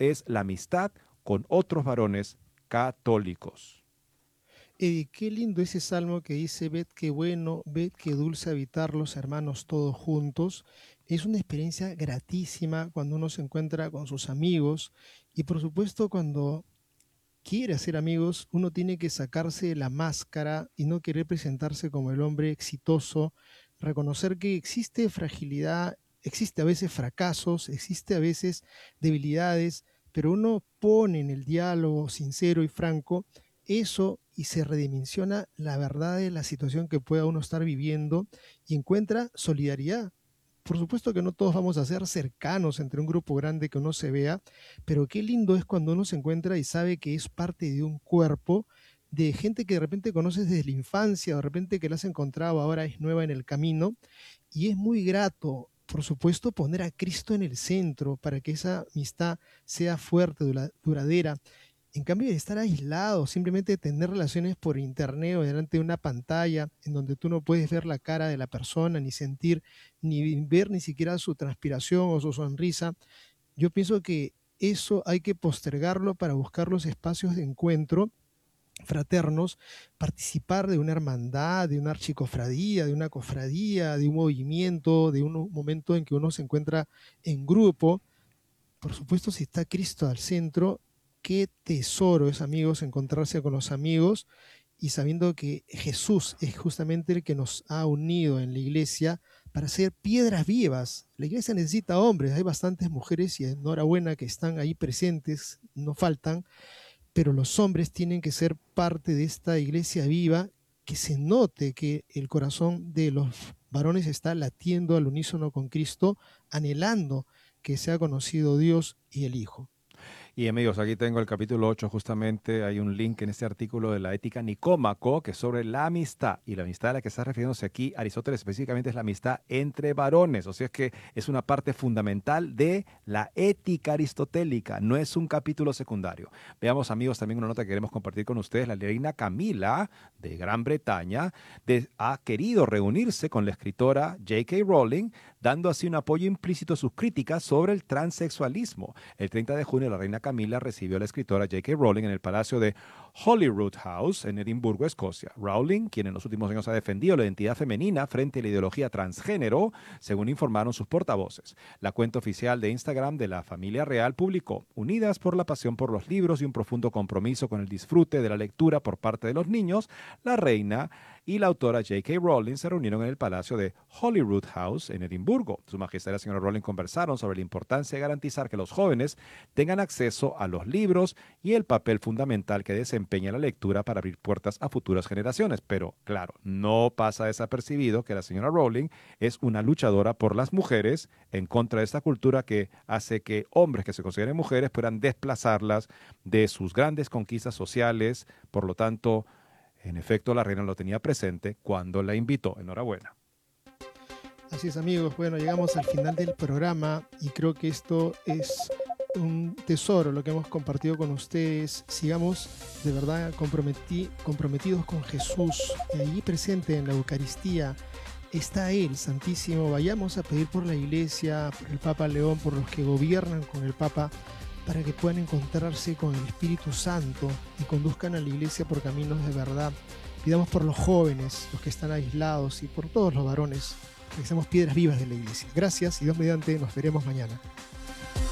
es la amistad con otros varones católicos. Qué lindo ese salmo que dice, ved qué bueno, ved qué dulce habitar los hermanos todos juntos. Es una experiencia gratísima cuando uno se encuentra con sus amigos y por supuesto cuando quiere hacer amigos, uno tiene que sacarse la máscara y no querer presentarse como el hombre exitoso, reconocer que existe fragilidad, existe a veces fracasos, existe a veces debilidades, pero uno pone en el diálogo sincero y franco eso y se redimensiona la verdad de la situación que pueda uno estar viviendo y encuentra solidaridad. Por supuesto que no todos vamos a ser cercanos entre un grupo grande que uno se vea, pero qué lindo es cuando uno se encuentra y sabe que es parte de un cuerpo de gente que de repente conoces desde la infancia, o de repente que la has encontrado, ahora es nueva en el camino, y es muy grato, por supuesto, poner a Cristo en el centro para que esa amistad sea fuerte, duradera. En cambio de estar aislado, simplemente tener relaciones por internet o delante de una pantalla en donde tú no puedes ver la cara de la persona, ni sentir, ni ver ni siquiera su transpiración o su sonrisa, yo pienso que eso hay que postergarlo para buscar los espacios de encuentro fraternos, participar de una hermandad, de una archicofradía, de una cofradía, de un movimiento, de un momento en que uno se encuentra en grupo. Por supuesto, si está Cristo al centro, qué tesoro es, amigos, encontrarse con los amigos y sabiendo que Jesús es justamente el que nos ha unido en la iglesia para ser piedras vivas. La iglesia necesita hombres, hay bastantes mujeres y enhorabuena que están ahí presentes, no faltan, pero los hombres tienen que ser parte de esta iglesia viva, que se note que el corazón de los varones está latiendo al unísono con Cristo, anhelando que sea conocido Dios y el Hijo. Y amigos, aquí tengo el capítulo 8, justamente hay un link en este artículo de la Ética Nicómaco, que es sobre la amistad. Y la amistad a la que está refiriéndose aquí Aristóteles específicamente es la amistad entre varones. O sea, es que es una parte fundamental de la ética aristotélica, no es un capítulo secundario. Veamos, amigos, también una nota que queremos compartir con ustedes. La reina Camila de Gran Bretaña ha querido reunirse con la escritora J.K. Rowling, dando así un apoyo implícito a sus críticas sobre el transexualismo. El 30 de junio, la reina Camila recibió a la escritora J.K. Rowling en el Palacio de Holyrood House, en Edimburgo, Escocia. Rowling, quien en los últimos años ha defendido la identidad femenina frente a la ideología transgénero, según informaron sus portavoces. La cuenta oficial de Instagram de la familia real publicó: unidas por la pasión por los libros y un profundo compromiso con el disfrute de la lectura por parte de los niños, la reina y la autora J.K. Rowling se reunieron en el Palacio de Holyrood House en Edimburgo. Su Majestad y la señora Rowling conversaron sobre la importancia de garantizar que los jóvenes tengan acceso a los libros y el papel fundamental que desempeña la lectura para abrir puertas a futuras generaciones. Pero, claro, no pasa desapercibido que la señora Rowling es una luchadora por las mujeres en contra de esta cultura que hace que hombres que se consideren mujeres puedan desplazarlas de sus grandes conquistas sociales. Por lo tanto, en efecto, la reina lo tenía presente cuando la invitó. Enhorabuena. Así es, amigos. Bueno, llegamos al final del programa y creo que esto es un tesoro lo que hemos compartido con ustedes. Sigamos de verdad comprometidos con Jesús, ahí presente en la Eucaristía. Está Él, Santísimo. Vayamos a pedir por la Iglesia, por el Papa León, por los que gobiernan con el Papa, para que puedan encontrarse con el Espíritu Santo y conduzcan a la Iglesia por caminos de verdad. Pidamos por los jóvenes, los que están aislados, y por todos los varones, para que seamos piedras vivas de la Iglesia. Gracias y Dios mediante, nos veremos mañana.